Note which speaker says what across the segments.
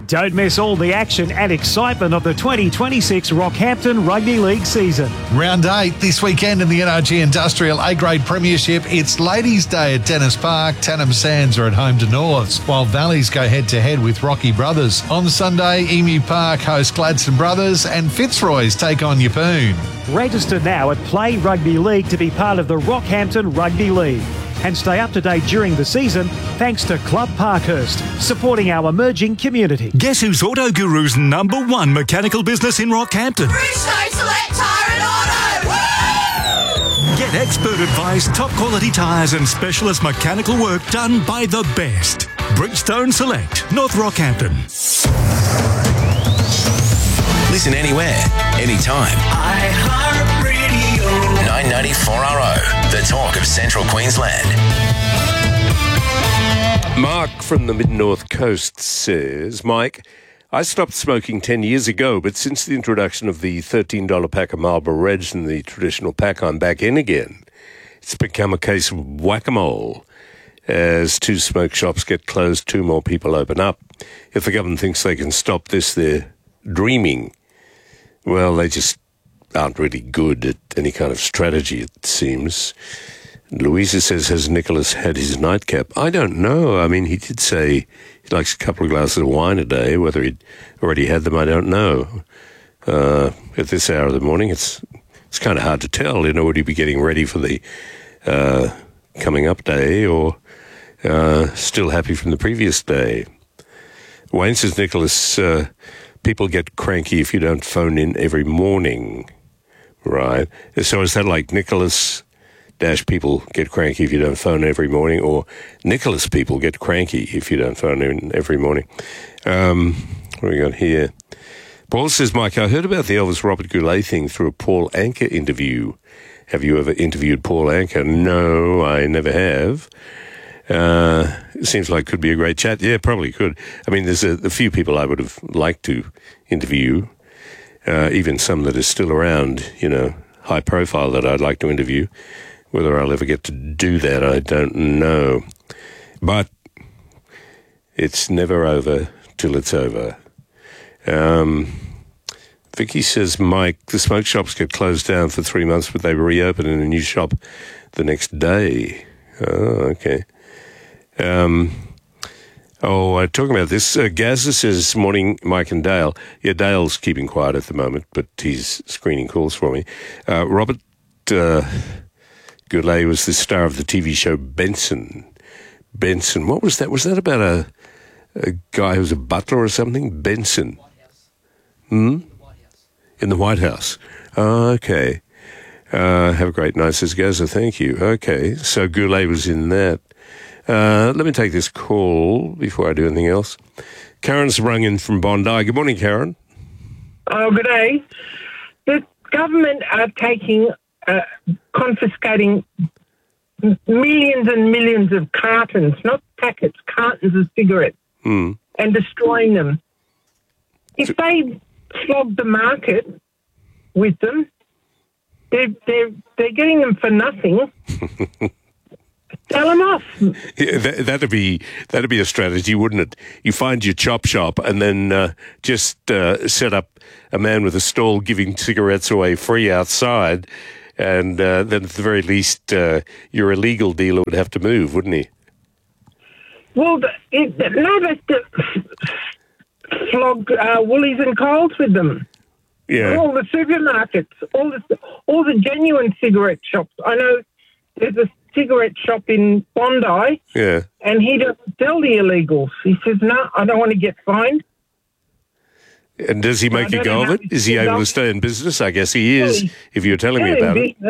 Speaker 1: Don't miss all the action and excitement of the 2026 Rockhampton Rugby League season.
Speaker 2: Round 8 this weekend in the NRG Industrial A-Grade Premiership. It's Ladies' Day at Dennis Park. Tannum Sands are at home to Norths, while Valleys go head-to-head with Rocky Brothers. On Sunday, Emu Park host Gladstone Brothers and Fitzroy's take on Yeppoon.
Speaker 1: Register now at Play Rugby League to be part of the Rockhampton Rugby League. And stay up to date during the season thanks to Club Parkhurst, supporting our emerging community.
Speaker 3: Guess who's Auto Guru's #1 mechanical business in Rockhampton?
Speaker 4: Bridgestone Select Tyre and Auto! Woo!
Speaker 3: Get expert advice, top quality tyres and specialist mechanical work done by the best. Bridgestone Select, North Rockhampton.
Speaker 5: Listen anywhere, anytime.
Speaker 4: iHeartRadio.
Speaker 5: 994RO, the talk of Central Queensland.
Speaker 6: Mark from the Mid-North Coast says, Mike, I stopped smoking 10 years ago, but since the introduction of the $13 pack of Marlboro Reds and the traditional pack, I'm back in again. It's become a case of whack-a-mole. As 2 smoke shops get closed, 2 more people open up. If the government thinks they can stop this, they're dreaming. Well, they just aren't really good at any kind of strategy, it seems. Louisa says, has Nicholas had his nightcap? I don't know. I mean, he did say he likes a couple of glasses of wine a day. Whether he'd already had them, I don't know. At this hour of the morning, it's kind of hard to tell. You know, would he be getting ready for the coming up day or still happy from the previous day? Wayne says, Nicholas, people get cranky if you don't phone in every morning. Right. So is that like Nicholas people get cranky if you don't phone every morning, or Nicholas people get cranky if you don't phone in every morning? What do we got here? Paul says, Mike, I heard about the Elvis Robert Goulet thing through a Paul Anka interview. Have you ever interviewed Paul Anka? No, I never have. It seems like it could be a great chat. Yeah, probably could. I mean, there's a few people I would have liked to interview, even some that are still around, you know, high profile that I'd like to interview. Whether I'll ever get to do that, I don't know. But it's never over till it's over. Vicky says, Mike, the smoke shops get closed down for 3 months, but they reopen in a new shop the next day. Oh, okay. Talking about this, Gazza says, morning, Mike and Dale. Yeah, Dale's keeping quiet at the moment, but he's screening calls for me. Robert Goulet was the star of the TV show Benson. Benson, what was that? Was that about a guy who was a butler or something? Benson.
Speaker 7: White House.
Speaker 6: In
Speaker 7: the White House.
Speaker 6: Oh, okay. Have a great night, says Gazza. Thank you. Okay, so Goulet was in that. Let me take this call before I do anything else. Karen's rung in from Bondi. Good morning, Karen.
Speaker 8: Oh, good day. The government are confiscating millions and millions of cartons, not packets, cartons of cigarettes, and destroying them. If they flog the market with them, they're getting them for nothing. Tell them off.
Speaker 6: Yeah, that'd be a strategy, wouldn't it? You find your chop shop and then just set up a man with a stall giving cigarettes away free outside, and then at the very least your illegal dealer would have to move, wouldn't he?
Speaker 8: Well, they flog Woolies and Coles with them.
Speaker 6: Yeah.
Speaker 8: All the supermarkets, all the genuine cigarette shops. I know there's a cigarette shop in Bondi, and he doesn't sell the illegals. He says, no, I don't want to get fined.
Speaker 6: And does he make a go of it? Is he able to stay in business? I guess he is, if you're telling me about it.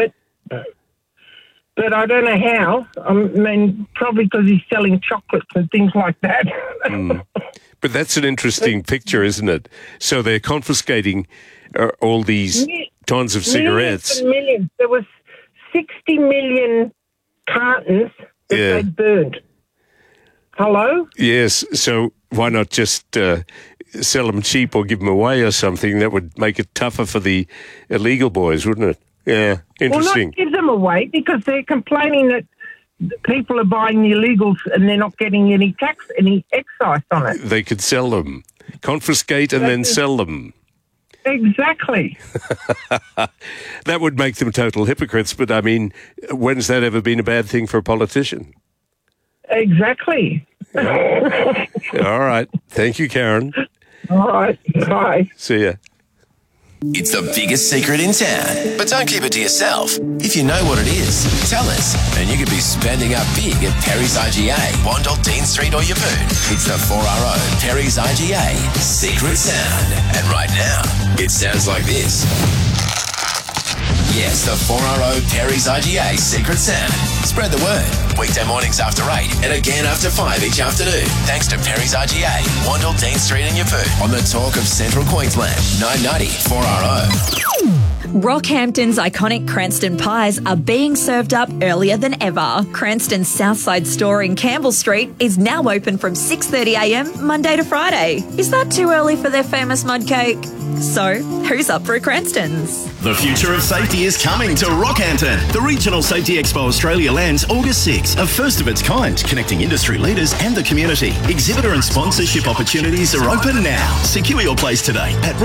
Speaker 8: But I don't know how. I mean, probably because he's selling chocolates and things like that.
Speaker 6: But that's an interesting picture, isn't it? So they're confiscating all these tons of cigarettes.
Speaker 8: Millions. There was 60 million cartons that they burned. Hello?
Speaker 6: Yes. So why not just sell them cheap or give them away or something? That would make it tougher for the illegal boys, wouldn't it? Yeah, interesting.
Speaker 8: Well, not give them away because they're complaining that people are buying the illegals and they're not getting any tax, any excise on it.
Speaker 6: They could sell them. confiscate and then sell them.
Speaker 8: Exactly.
Speaker 6: That would make them total hypocrites, but I mean, when's that ever been a bad thing for a politician?
Speaker 8: Exactly.
Speaker 6: All right. Thank you, Karen.
Speaker 8: All right. Bye.
Speaker 6: See ya.
Speaker 5: It's the biggest secret in town, but don't keep it to yourself. If you know what it is, tell us, and you could be spending up big at Perry's IGA, Wandle, Dean Street or Yeppoon. It's the 4RO Perry's IGA Secret Sound. And right now, it sounds like this. Yes, the 4RO Perry's IGA Secret Sound. Spread the word. Weekday mornings after 8 and again after 5 each afternoon. Thanks to Perry's IGA, Wandle, Dean Street and Yeppoon. On the talk of Central Queensland, 990 4RO.
Speaker 9: Rockhampton's iconic Cranston pies are being served up earlier than ever. Cranston's Southside store in Campbell Street is now open from 6:30am Monday to Friday. Is that too early for their famous mud cake? So, who's up for a Cranston's?
Speaker 10: The future of safety is coming to Rockhampton. The Regional Safety Expo Australia lands August 6, a first of its kind, connecting industry leaders and the community. Exhibitor and sponsorship opportunities are open now. Secure your place today at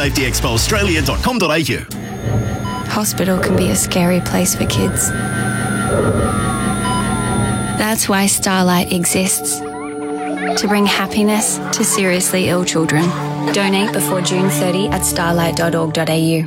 Speaker 10: regionalsafetyexpoaustralia.com.au.
Speaker 11: Hospital can be a scary place for kids. That's why Starlight exists. To bring happiness to seriously ill children. Donate before June 30 at starlight.org.au.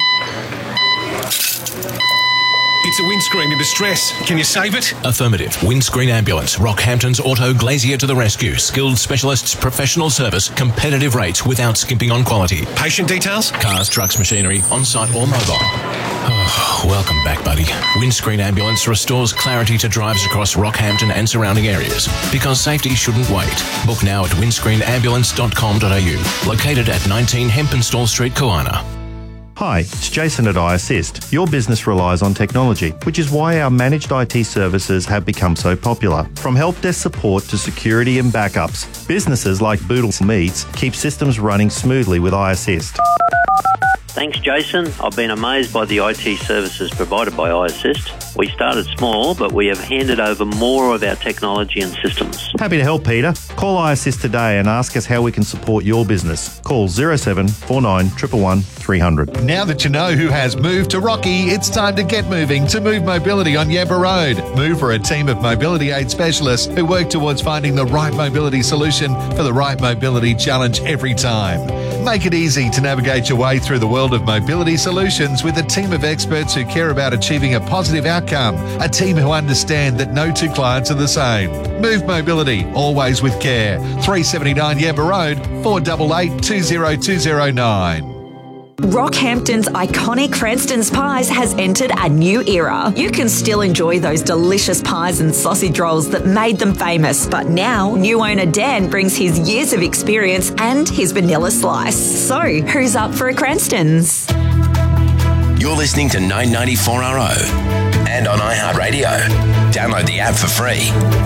Speaker 12: It's a windscreen in distress. Can you save it?
Speaker 13: Affirmative. Windscreen Ambulance. Rockhampton's Auto Glazier to the rescue. Skilled specialists, professional service, competitive rates without skimping on quality.
Speaker 12: Patient details?
Speaker 13: Cars, trucks, machinery, on-site or mobile. Oh, welcome back, buddy. Windscreen Ambulance restores clarity to drives across Rockhampton and surrounding areas. Because safety shouldn't wait. Book now at windscreenambulance.com.au. Located at 19 Hempenstall Street, Kawana.
Speaker 14: Hi, it's Jason at iAssist. Your business relies on technology, which is why our managed IT services have become so popular. From help desk support to security and backups, businesses like Boodle Meats keep systems running smoothly with iAssist.
Speaker 15: Thanks, Jason. I've been amazed by the IT services provided by iAssist. We started small, but we have handed over more of our technology and systems.
Speaker 14: Happy to help, Peter. Call iAssist today and ask us how we can support your business. Call 07 49 111 300.
Speaker 2: Now that you know who has moved to Rocky, it's time to get moving to Move Mobility on Yebba Road. Move are a team of mobility aid specialists who work towards finding the right mobility solution for the right mobility challenge every time. Make it easy to navigate your way through the world of mobility solutions with a team of experts who care about achieving a positive outcome. A team who understand that no two clients are the same. Move Mobility, always with care. 379 Yebba Road, 488 20209.
Speaker 9: Rockhampton's iconic Cranston's Pies has entered a new era. You can still enjoy those delicious pies and sausage rolls that made them famous, but now new owner Dan brings his years of experience and his vanilla slice. So, who's up for a Cranston's?
Speaker 5: You're listening to 994RO and on iHeartRadio. Download the app for free.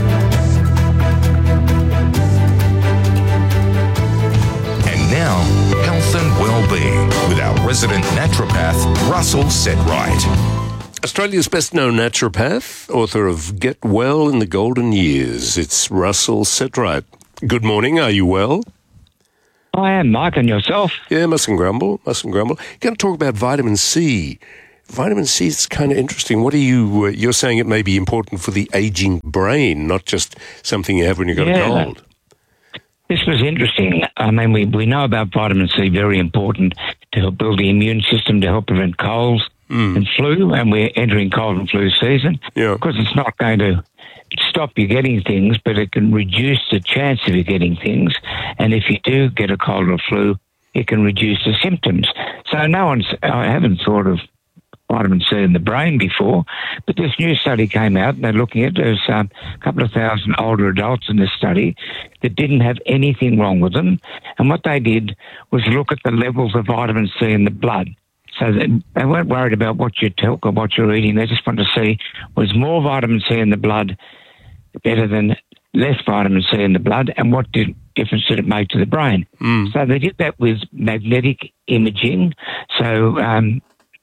Speaker 16: And now, health and well-being with our resident naturopath, Russell Setright.
Speaker 6: Australia's best-known naturopath, author of Get Well in the Golden Years. It's Russell Setright. Good morning. Are you well?
Speaker 17: I am, Mike, and yourself?
Speaker 6: Yeah, mustn't grumble. Going to talk about vitamin C. Vitamin C is kind of interesting. What are you? You're saying it may be important for the aging brain, not just something you have when you've got a cold.
Speaker 17: This was interesting. I mean, we know about vitamin C, very important to help build the immune system, to help prevent colds and flu, and we're entering cold and flu season.
Speaker 6: Yeah.
Speaker 17: Of course, it's not going to stop you getting things, but it can reduce the chance of you getting things. And if you do get a cold or flu, it can reduce the symptoms. So I haven't thought of vitamin C in the brain before, but this new study came out and they're looking at there's a couple of thousand older adults in this study that didn't have anything wrong with them. And what they did was look at the levels of vitamin C in the blood. So they weren't worried about what you took or what you're eating. They just wanted to see, was more vitamin C in the blood better than less vitamin C in the blood, and what difference did it make to the brain? So they did that with magnetic imaging. So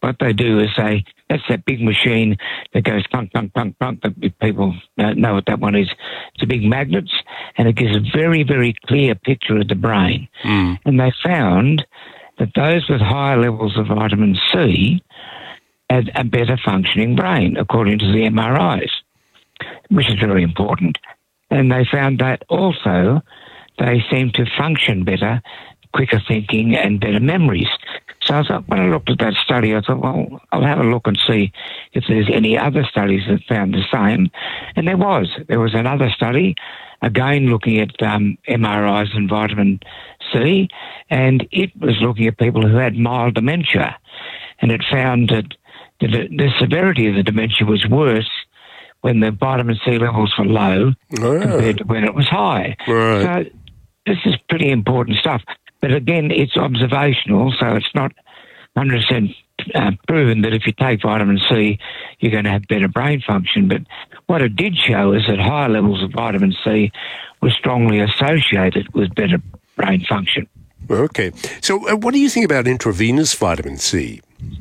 Speaker 17: what they do is that's that big machine that goes clunk, clunk, clunk, clunk. If people don't know what that one is, it's a big magnets, and it gives a very, very clear picture of the brain. And they found that those with higher levels of vitamin C had a better functioning brain, according to the MRIs, which is very important. And they found that also they seem to function better, quicker thinking and better memories. So I thought, when I looked at that study, I thought, well, I'll have a look and see if there's any other studies that found the same. And there was. There was another study, again looking at MRIs and vitamin C, and it was looking at people who had mild dementia. And it found that the severity of the dementia was worse when the vitamin C levels were low compared to when it was high. So this is pretty important stuff. But again, it's observational, so it's not 100% proven that if you take vitamin C, you're going to have better brain function. But what it did show is that higher levels of vitamin C were strongly associated with better brain function.
Speaker 6: Okay. So what do you think about intravenous vitamin C?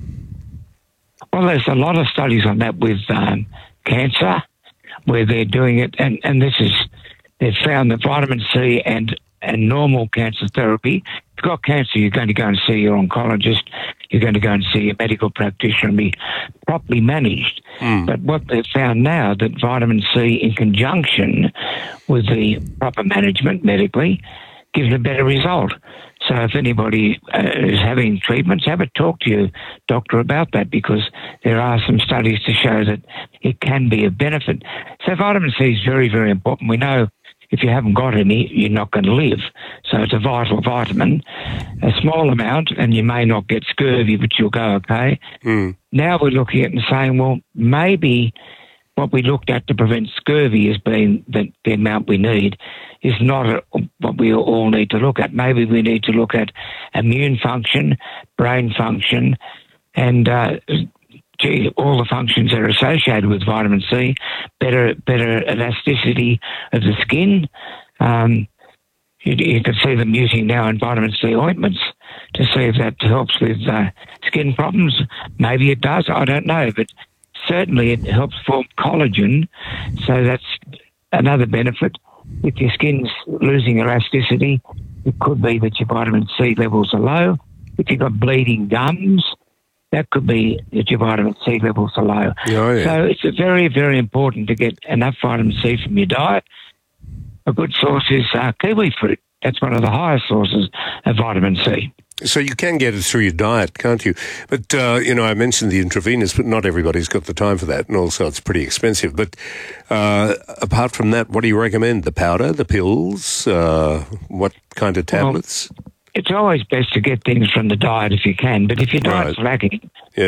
Speaker 17: Well, there's a lot of studies on that with cancer, where they're doing it, and this is, they've found that vitamin C and normal cancer therapy. If you've got cancer, you're going to go and see your oncologist, you're going to go and see a medical practitioner and be properly managed. But what they've found now, that vitamin C in conjunction with the proper management medically gives a better result. So if anybody is having treatments, have a talk to your doctor about that, because there are some studies to show that it can be a benefit. So vitamin C is very, very important. We know if you haven't got any, you're not going to live. So it's a vital vitamin, a small amount, and you may not get scurvy, but you'll go okay. Now we're looking at it and saying, well, maybe what we looked at to prevent scurvy as being the amount we need is not what we all need to look at. Maybe we need to look at immune function, brain function, and all the functions that are associated with vitamin C, better elasticity of the skin. You can see them using now in vitamin C ointments to see if that helps with skin problems. Maybe it does, I don't know, but certainly it helps form collagen, so that's another benefit. If your skin's losing elasticity, it could be that your vitamin C levels are low. If you've got bleeding gums, that could be that your vitamin C levels are low. So it's very, very important to get enough vitamin C from your diet. A good source is kiwi fruit. That's one of the highest sources of vitamin C.
Speaker 6: So you can get it through your diet, can't you? But, I mentioned the intravenous, but not everybody's got the time for that, and also it's pretty expensive. But apart from that, what do you recommend? The powder, the pills, what kind of tablets?
Speaker 17: Well, it's always best to get things from the diet if you can, but if your diet's lacking,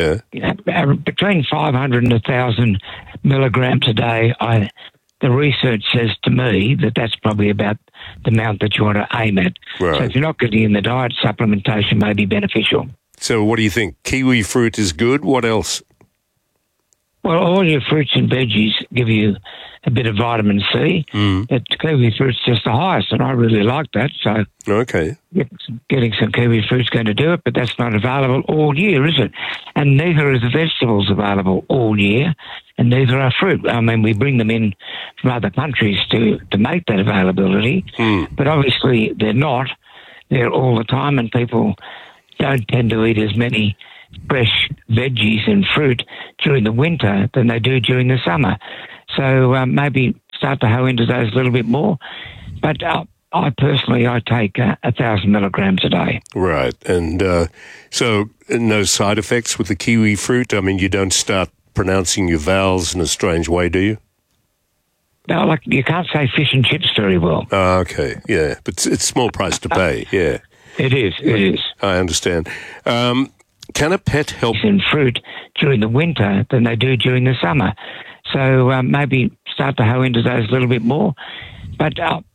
Speaker 17: between 500 and 1,000 milligrams a day, the research says to me that that's probably about the amount that you want to aim at. So if you're not getting in the diet, supplementation may be beneficial.
Speaker 6: So what do you think? Kiwi fruit is good. What else?
Speaker 17: Well, all your fruits and veggies give you a bit of vitamin C. But kiwi fruit's just the highest, and I really like that. So getting some kiwi fruit's going to do it, but that's not available all year, is it? And neither are the vegetables available all year, and neither are fruit. I mean, we bring them in from other countries to make that availability, but obviously they're not there all the time, and people don't tend to eat as many fresh veggies and fruit during the winter than they do during the summer. So maybe start to hoe into those a little bit more. But I take 1,000 milligrams a day.
Speaker 6: Right. And so no side effects with the kiwi fruit? I mean, you don't start pronouncing your vowels in a strange way, do you?
Speaker 17: No, like you can't say fish and chips very well.
Speaker 6: Okay, yeah. But it's a small price to pay, yeah.
Speaker 17: It is.
Speaker 6: I understand. Can a pet help
Speaker 17: in fruit during the winter than they do during the summer? So maybe start to hoe into those a little bit more. But